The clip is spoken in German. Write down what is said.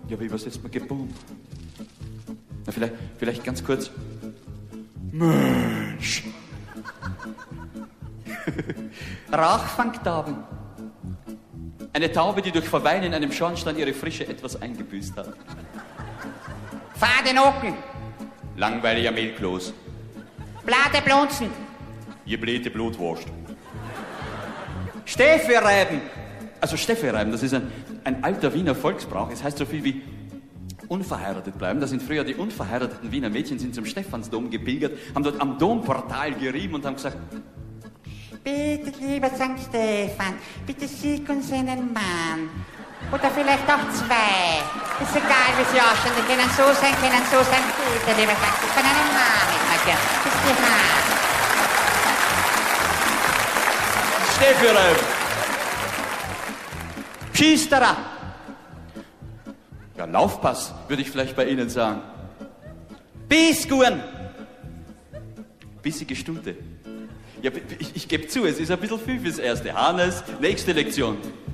Ja, wie übersetzt man geboomt? Na, vielleicht ganz kurz. Mensch. Rauchfangtauben. Eine Taube, die durch Verweilen in einem Schornstein ihre Frische etwas eingebüßt hat. Fadenocken. Langweiliger Mehlkloß. Blade Blonzen. Ihr blähte Blutwurst. Steffi-Reiben. Also Steffi-Reiben, das ist ein alter Wiener Volksbrauch. Es heißt so viel wie unverheiratet bleiben. Da sind früher die unverheirateten Wiener Mädchen sind zum Stephansdom gepilgert, haben dort am Domportal gerieben und haben gesagt, Bitte, lieber St. Stephan, bitte schick uns einen Mann. Oder vielleicht auch zwei. Ist egal, wie sie ausschauen. Die können so sein, Bitte, lieber St. Stephan, einen Mann. Ich mag gern. Das ist die Mann. Steffi-Reiben. Schiesterer. Ja, Laufpass, würde ich vielleicht bei Ihnen sagen. Bissguren. Bissige Stute. Ja, ich gebe zu, es ist ein bisschen viel fürs Erste. Hannes, nächste Lektion.